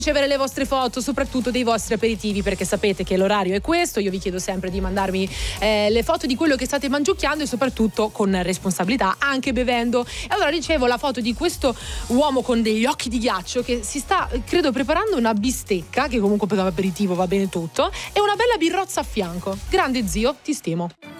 ricevere le vostre foto, soprattutto dei vostri aperitivi, perché sapete che l'orario è questo. Io vi chiedo sempre di mandarmi le foto di quello che state mangiucchiando e soprattutto con responsabilità, anche bevendo. E allora ricevo la foto di questo uomo con degli occhi di ghiaccio che si sta, credo, preparando una bistecca, che comunque per aperitivo va bene tutto, e una bella birrozza a fianco. Grande zio, ti stimo.